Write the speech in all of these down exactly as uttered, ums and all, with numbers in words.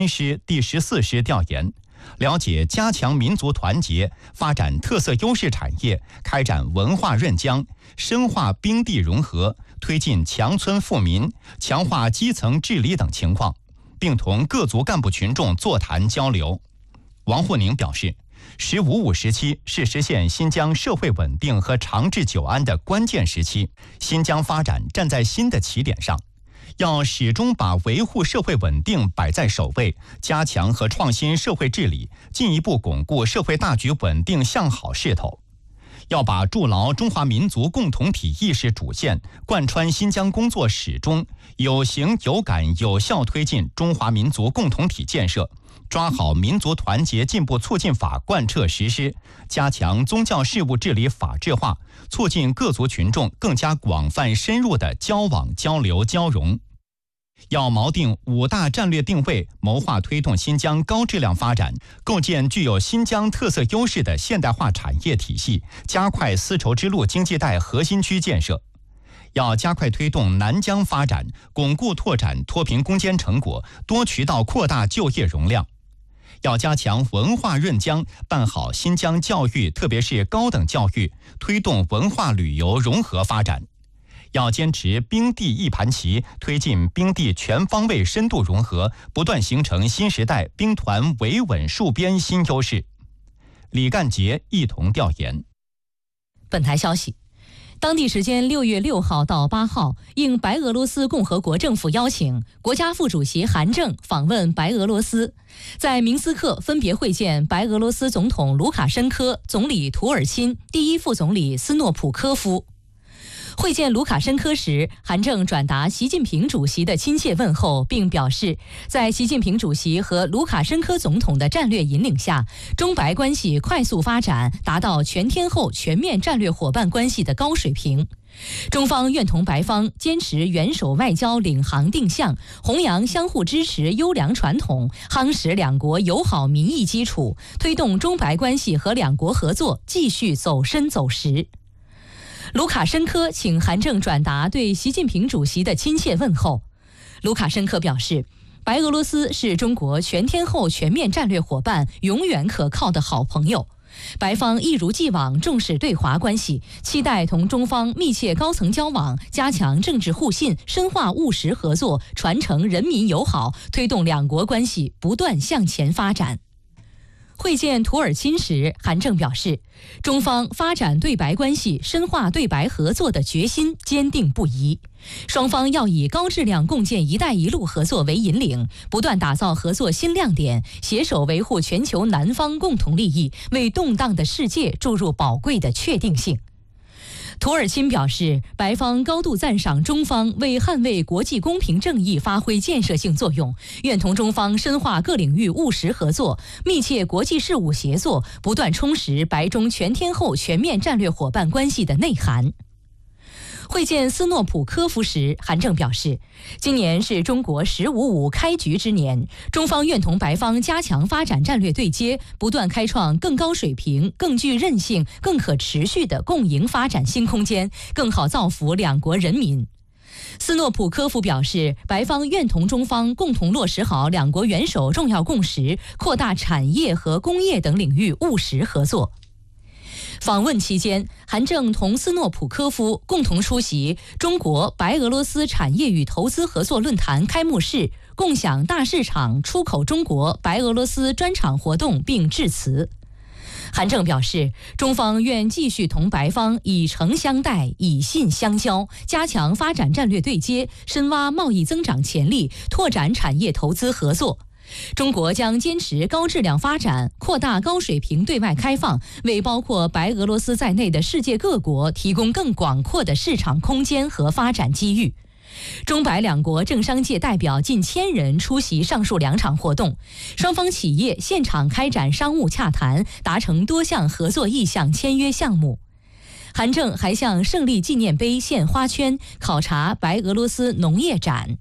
师第十四师调研，了解加强民族团结、发展特色优势产业、开展文化润疆、深化兵地融合、推进强村富民、强化基层治理等情况，并同各族干部群众座谈交流。王沪宁表示，十五五时期是实现新疆社会稳定和长治久安的关键时期，新疆发展站在新的起点上，要始终把维护社会稳定摆在首位，加强和创新社会治理，进一步巩固社会大局稳定向好势头。要把筑牢中华民族共同体意识主线贯穿新疆工作始终，有形有感有效推进中华民族共同体建设，抓好民族团结进步促进法贯彻实施，加强宗教事务治理法治化，促进各族群众更加广泛深入的交往交流交融。要锚定五大战略定位，谋划推动新疆高质量发展，构建具有新疆特色优势的现代化产业体系，加快丝绸之路经济带核心区建设。要加快推动南疆发展，巩固拓展脱贫攻坚成果，多渠道扩大就业容量。要加强文化润疆，办好新疆教育，特别是高等教育，推动文化旅游融合发展。要坚持兵地一盘棋，推进兵地全方位深度融合，不断形成新时代兵团维稳戍边新优势。李干杰一同调研。 本台消息，当地时间六月六号到八号，应白俄罗斯共和国政府邀请，国家副主席韩正访问白俄罗斯，在明斯克分别会见白俄罗斯总统卢卡申科、总理图尔钦、第一副总理斯诺普科夫。会见卢卡申科时，韩正转达习近平主席的亲切问候，并表示，在习近平主席和卢卡申科总统的战略引领下，中白关系快速发展，达到全天候全面战略伙伴关系的高水平。中方愿同白方坚持元首外交领航定向，弘扬相互支持优良传统，夯实两国友好民意基础，推动中白关系和两国合作继续走深走实。卢卡申科请韩正转达对习近平主席的亲切问候。卢卡申科表示，白俄罗斯是中国全天候全面战略伙伴，永远可靠的好朋友。白方一如既往重视对华关系，期待同中方密切高层交往，加强政治互信，深化务实合作，传承人民友好，推动两国关系不断向前发展。会见图尔钦时，韩正表示，中方发展对白关系、深化对白合作的决心坚定不移。双方要以高质量共建“一带一路”合作为引领，不断打造合作新亮点，携手维护全球南方共同利益，为动荡的世界注入宝贵的确定性。图尔钦表示，白方高度赞赏中方为捍卫国际公平正义发挥建设性作用，愿同中方深化各领域务实合作，密切国际事务协作，不断充实白中全天候全面战略伙伴关系的内涵。会见斯诺普科夫时，韩正表示，今年是中国“十五五”开局之年，中方愿同白方加强发展战略对接，不断开创更高水平、更具韧性、更可持续的共赢发展新空间，更好造福两国人民。斯诺普科夫表示，白方愿同中方共同落实好两国元首重要共识，扩大产业和工业等领域务实合作。访问期间，韩正同斯诺普科夫共同出席中国白俄罗斯产业与投资合作论坛开幕式，共享大市场出口中国白俄罗斯专场活动并致辞。韩正表示，中方愿继续同白方以诚相待，以信相交，加强发展战略对接，深挖贸易增长潜力，拓展产业投资合作。中国将坚持高质量发展，扩大高水平对外开放，为包括白俄罗斯在内的世界各国提供更广阔的市场空间和发展机遇。中白两国政商界代表近千人出席上述两场活动，双方企业现场开展商务洽谈，达成多项合作意向签约项目。韩正还向胜利纪念碑献花圈，考察白俄罗斯农业展。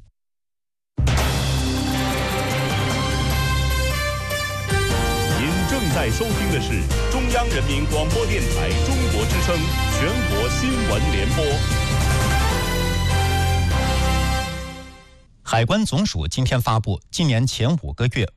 正在收听的是中央人民广播电台中国之声全国新闻联播。 海关总署今天发布，今年前五个月